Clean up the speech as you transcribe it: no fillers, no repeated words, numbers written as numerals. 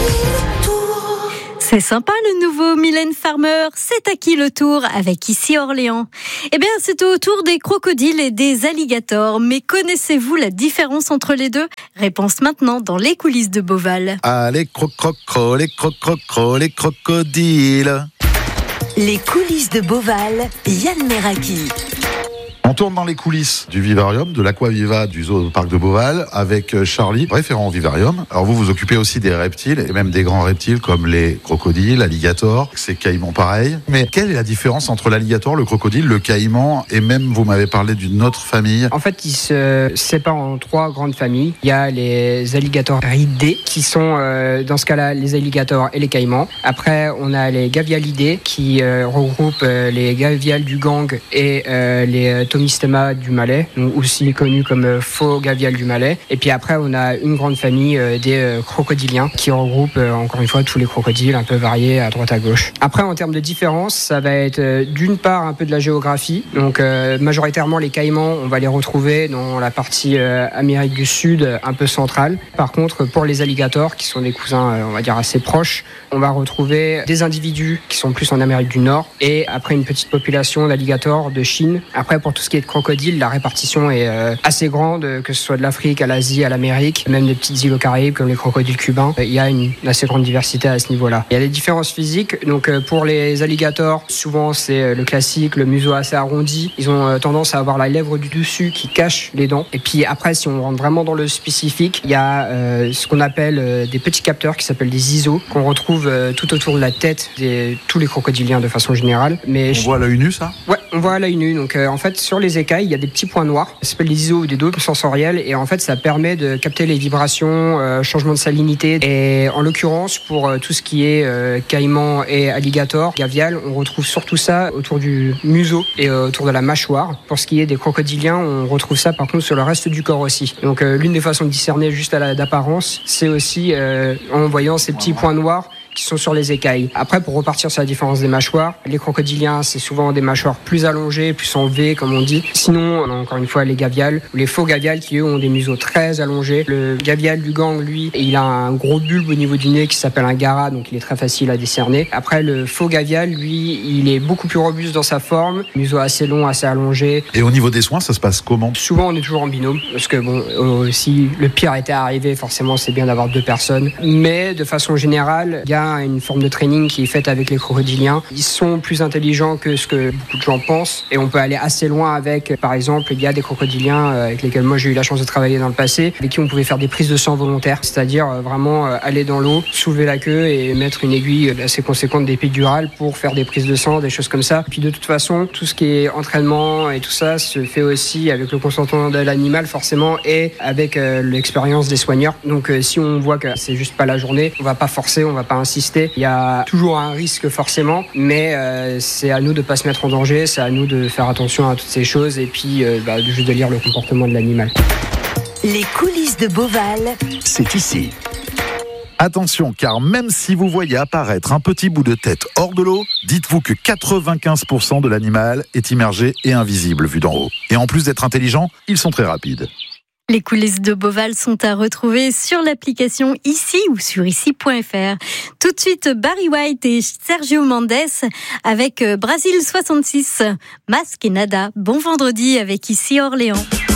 C'est sympa le nouveau Mylène Farmer, c'est à qui le tour avec Ici Orléans. Eh bien c'est au tour des crocodiles et des alligators, mais connaissez-vous la différence entre les deux ? Réponse maintenant dans les coulisses de Beauval. Ah les les crocodiles. Les coulisses de Beauval, Yann Meraki. On tourne dans les coulisses du vivarium, de l'Aquaviva du Zoo-Parc de Beauval, avec Charlie, référent au vivarium. Alors vous vous occupez aussi des reptiles, et même des grands reptiles comme les crocodiles, alligators, ces caïmans pareils. Mais quelle est la différence entre l'alligator, le crocodile, le caïman, et même vous m'avez parlé d'une autre famille ? En fait, ils se séparent en trois grandes familles. Il y a les alligatoridés, qui sont dans ce cas-là les alligators et les caïmans. Après, on a les gavialidés, qui regroupent les gaviales du gang et les Tomistema du Malais, aussi connu comme faux gavial du Malais. Et puis après, on a une grande famille des crocodiliens qui regroupe encore une fois tous les crocodiles un peu variés à droite à gauche. Après, en termes de différence, ça va être d'une part un peu de la géographie. Donc majoritairement les caïmans, on va les retrouver dans la partie Amérique du Sud, un peu centrale. Par contre, pour les alligators, qui sont des cousins on va dire assez proches, on va retrouver des individus qui sont plus en Amérique du Nord et après une petite population d'alligators de Chine. Après, pour tout ce qui est de crocodile, la répartition est assez grande, que ce soit de l'Afrique à l'Asie, à l'Amérique, même des petites îles aux Caraïbes comme les crocodiles cubains. Il y a une assez grande diversité à ce niveau-là. Il y a des différences physiques. Donc pour les alligators, souvent c'est le classique, le museau assez arrondi. Ils ont tendance à avoir la lèvre du dessus qui cache les dents. Et puis après, si on rentre vraiment dans le spécifique, il y a ce qu'on appelle des petits capteurs qui s'appellent des ISO, qu'on retrouve tout autour de la tête de tous les crocodiliens de façon générale. Mais on voit à l'œil nu ça ? Ouais, on voit à l'œil nu. Donc en fait, sur les écailles, il y a des petits points noirs. Ça s'appelle des ISO ou des dômes sensoriels. Et en fait, ça permet de capter les vibrations, changement de salinité. Et en l'occurrence, pour tout ce qui est caïman et alligator, gavial, on retrouve surtout ça autour du museau et autour de la mâchoire. Pour ce qui est des crocodiliens, on retrouve ça par contre sur le reste du corps aussi. Donc l'une des façons de discerner juste d'apparence, c'est aussi en voyant ces petits points noirs qui sont sur les écailles. Après, pour repartir sur la différence des mâchoires, les crocodiliens, c'est souvent des mâchoires plus allongées, plus en V, comme on dit. Sinon, on a encore une fois les gavials, ou les faux gavials qui, eux, ont des museaux très allongés. Le gavial du gang, lui, il a un gros bulbe au niveau du nez qui s'appelle un gara, donc il est très facile à décerner. Après, le faux gavial, lui, il est beaucoup plus robuste dans sa forme, museau assez long, assez allongé. Et au niveau des soins, ça se passe comment ? Souvent, on est toujours en binôme, parce que bon, si le pire était arrivé, forcément, c'est bien d'avoir deux personnes. Mais de façon générale, il y a une forme de training qui est faite avec les crocodiliens. Ils sont plus intelligents que ce que beaucoup de gens pensent et on peut aller assez loin avec, par exemple, il y a des crocodiliens avec lesquels moi j'ai eu la chance de travailler dans le passé, avec qui on pouvait faire des prises de sang volontaires, c'est-à-dire vraiment aller dans l'eau, soulever la queue et mettre une aiguille assez conséquente d'épidurale pour faire des prises de sang, des choses comme ça. Puis de toute façon, tout ce qui est entraînement et tout ça se fait aussi avec le consentement de l'animal forcément et avec l'expérience des soigneurs. Donc si on voit que c'est juste pas la journée, on va pas forcer, on va pas insister. Il y a toujours un risque forcément, mais c'est à nous de ne pas se mettre en danger, c'est à nous de faire attention à toutes ces choses et puis juste de lire le comportement de l'animal. Les coulisses de Beauval, c'est ici. Attention, car même si vous voyez apparaître un petit bout de tête hors de l'eau, dites-vous que 95% de l'animal est immergé et invisible vu d'en haut. Et en plus d'être intelligent, ils sont très rapides. Les coulisses de Beauval sont à retrouver sur l'application Ici ou sur ici.fr. Tout de suite, Barry White et Sergio Mendes avec Brasil 66. Masque et Nada. Bon vendredi avec Ici Orléans.